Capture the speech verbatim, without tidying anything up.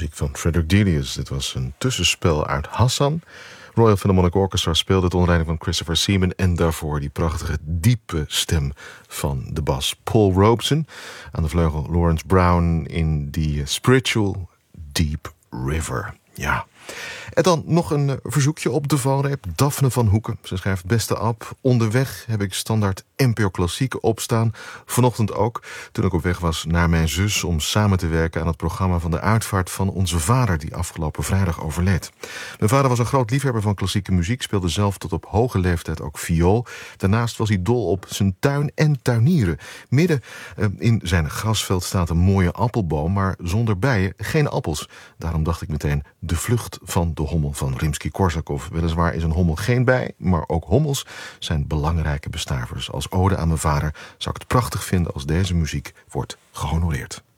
Muziek van Frederick Delius. Dit was een tussenspel uit Hassan. Royal Philharmonic Orchestra speelde het onder leiding van Christopher Seaman. En daarvoor die prachtige, diepe stem van de bas Paul Robeson. Aan de vleugel Lawrence Brown in die spiritual Deep River. Ja. En dan nog een verzoekje op de valreep. Daphne van Hoeken. Ze schrijft: beste Ab, onderweg heb ik standaard N P O Klassieke opstaan. Vanochtend ook, toen ik op weg was naar mijn zus om samen te werken aan het programma van de uitvaart van onze vader, die afgelopen vrijdag overleed. Mijn vader was een groot liefhebber van klassieke muziek, speelde zelf tot op hoge leeftijd ook viool. Daarnaast was hij dol op zijn tuin en tuinieren. Midden uh, in zijn grasveld staat een mooie appelboom, maar zonder bijen geen appels. Daarom dacht ik meteen: De Vlucht van de Hommel van Rimsky-Korsakov. Weliswaar is een hommel geen bij, maar ook hommels zijn belangrijke bestavers. Als ode aan mijn vader zou ik het prachtig vinden als deze muziek wordt gehonoreerd.